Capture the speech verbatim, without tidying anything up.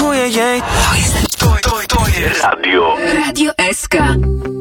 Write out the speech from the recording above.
smakuje jej. To je, to, to, to je Radio. Radio es ká.